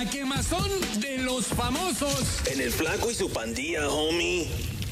La quemazón de los famosos. En el Flaco y su Pandilla, homie.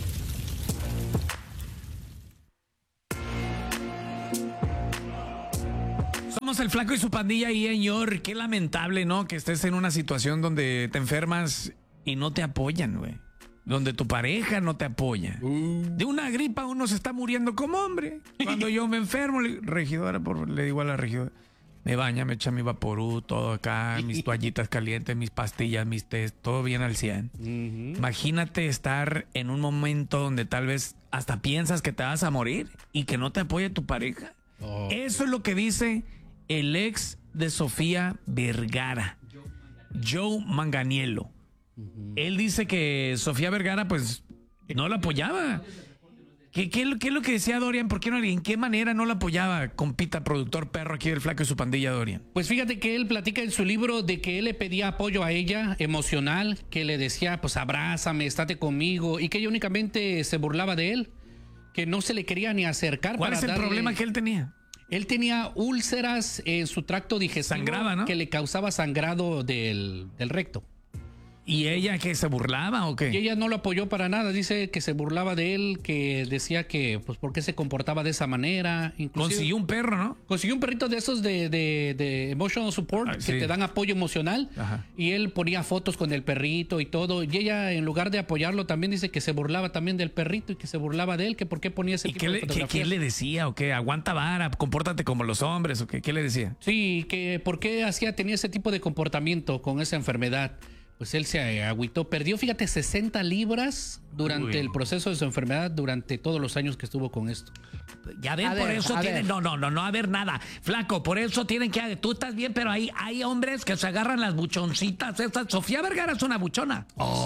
Somos el Flaco y su Pandilla y señor, qué lamentable, ¿no? Que estés en una situación donde te enfermas y no te apoyan, güey. Donde tu pareja no te apoya. De una gripa uno se está muriendo como hombre. Cuando yo me enfermo, regidora, le digo a la regidora, me baña, me echa mi vaporú, todo acá, mis toallitas calientes, mis pastillas, mis test, todo bien al 100. Imagínate estar en un momento donde tal vez hasta piensas que te vas a morir y que no te apoya tu pareja. Eso es lo que dice el ex de Sofía Vergara, Joe Manganiello. Él dice que Sofía Vergara pues no la apoyaba. ¿Qué es lo que decía Dorian? ¿Por qué no? ¿En qué manera no la apoyaba? Compita, productor perro aquí del Flaco y su Pandilla, Dorian. Pues fíjate que él platica en su libro de que él le pedía apoyo a ella emocional, que le decía pues abrázame, estate conmigo, y que ella únicamente se burlaba de él, que no se le quería ni acercar. ¿Cuál es el problema que él tenía? Él tenía úlceras en su tracto digestivo. Sangraba, ¿no? Que le causaba sangrado del recto. ¿Y ella que se burlaba o qué? Y ella no lo apoyó para nada. Dice que se burlaba de él, que decía que, pues, ¿por qué se comportaba de esa manera? Inclusive, consiguió un perro, ¿no? Consiguió un perrito de esos de emotional support, que sí, te dan apoyo emocional. Ajá. Y él ponía fotos con el perrito y todo. Y ella, en lugar de apoyarlo, también dice que se burlaba también del perrito y que se burlaba de él, que por qué ponía ese tipo de fotografías. ¿Qué le decía o qué? ¿Aguanta vara? ¿Compórtate como los hombres o qué? ¿Qué le decía? Sí, que por qué tenía ese tipo de comportamiento con esa enfermedad. Pues él se agüitó, perdió, fíjate, 60 libras durante el proceso de su enfermedad, durante todos los años que estuvo con esto. Ya ven, por eso tienen, no, a ver nada, Flaco, por eso tienen que, tú estás bien, pero hay hombres que se agarran las buchoncitas estas. Sofía Vergara es una buchona.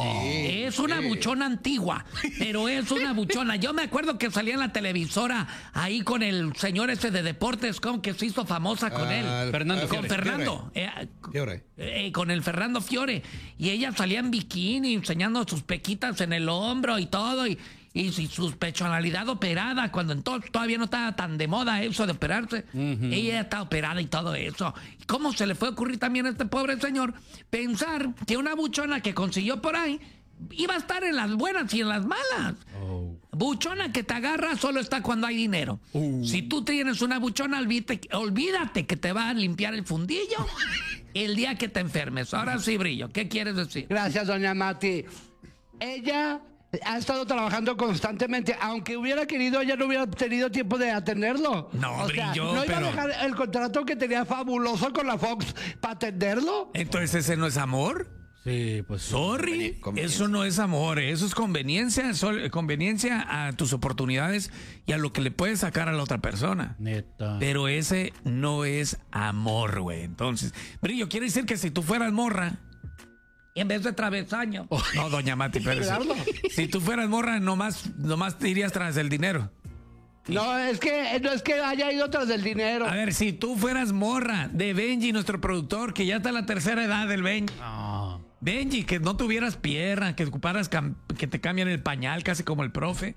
Es una buchona antigua, pero es una buchona. Yo me acuerdo que salía en la televisora ahí con el señor ese de deportes, que se hizo famosa con él. Con Fernando. Fiore. Con el Fernando Fiore. Y ella salía en bikini, enseñando sus pequitas en el hombro y todo, y su personalidad operada, cuando entonces todavía no estaba tan de moda eso de operarse. Ella está operada y todo eso. ¿Cómo se le fue a ocurrir también a este pobre señor pensar que una buchona que consiguió por ahí iba a estar en las buenas y en las malas? Buchona que te agarra solo está cuando hay dinero. Si tú tienes una buchona, olvídate que te va a limpiar el fundillo el día que te enfermes. Ahora sí, Brillo, ¿qué quieres decir? Gracias, doña Mati. Ella ha estado trabajando constantemente. Aunque hubiera querido, ella no hubiera tenido tiempo de atenderlo. No, Brillo, ¿no iba pero a dejar el contrato que tenía fabuloso con la Fox para atenderlo? Entonces, ¿ese no es amor? Sí, pues. Sorry, eso no es amor, eso es conveniencia, conveniencia a tus oportunidades y a lo que le puedes sacar a la otra persona. Neta. Pero ese no es amor, güey. Entonces, Brillo, quiere decir que si tú fueras morra, en vez de travesaño. No, doña Mati, pero si tú fueras morra, nomás te irías tras el dinero. No es que haya ido tras el dinero. A ver, si tú fueras morra de Benji, nuestro productor, que ya está en la tercera edad del Benji. Benji, que no tuvieras pierna, que ocuparas que te cambian el pañal casi como el profe.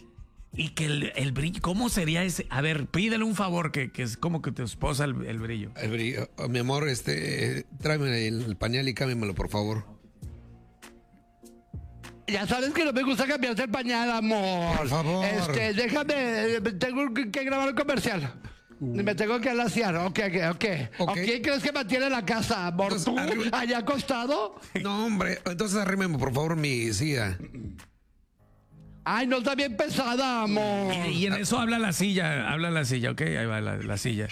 Y que el brillo, ¿cómo sería ese? A ver, pídele un favor, que es como que tu esposa el brillo. El brillo. Oh, mi amor, tráeme el pañal y cámbiamelo, por favor. Ya sabes que no me gusta cambiarte el pañal, amor. Por favor. Déjame, tengo que grabar un comercial. Me tengo que alaciar. Ok. ¿Quién crees que mantiene la casa, amor? Entonces, ¿Tú? ¿Allá acostado? No, hombre, entonces arrímeme, por favor, mi silla. Ay, no está bien pesada, amor. Y en eso habla la silla, ok, ahí va la silla.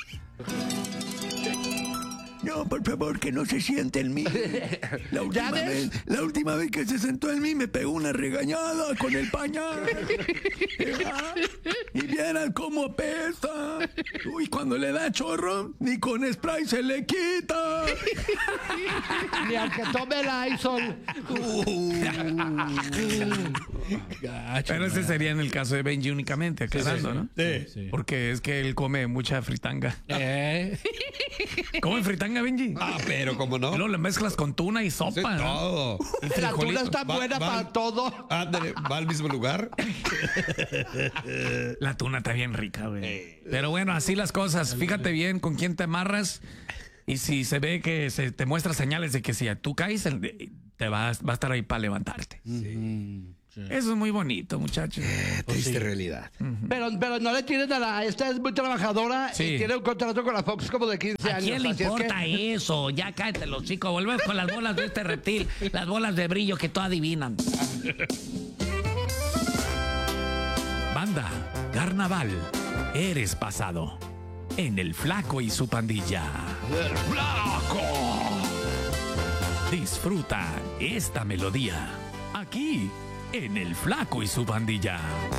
No, por favor, que no se siente en mí. La última vez que se sentó en mí me pegó una regañada con el pañal. Y vieran cómo pesa. Uy, cuando le da chorro, ni con spray se le quita. Ni aunque tome el Lysol. Pero ese sería en el caso de Benji únicamente, aclarando, ¿no? Sí. Porque es que él come mucha fritanga. ¿Come fritanga, Benji? Pero ¿cómo no? Y luego le mezclas con tuna y sopa. Sí, todo. Y La tuna frijolito. está buena para todo. Ándale, va al mismo lugar. La tuna está bien rica, güey. Pero bueno, así las cosas. Fíjate bien con quién te amarras. Y si se ve que se te muestra señales de que si tú caes, va a estar ahí para levantarte. Sí. Eso es muy bonito, muchachos. Triste realidad. Pero no le tienen a la... Esta es muy trabajadora Sí. y tiene un contrato con la Fox como de 15 ¿A años. quién le así es que- importa eso? Ya cállate los chicos. Volvemos con las bolas de este reptil. Las bolas de brillo que todo adivinan. Banda, carnaval, eres pasado. En El Flaco y su pandilla. ¡El Flaco! Disfruta esta melodía. Aquí, en El Flaco y su pandilla.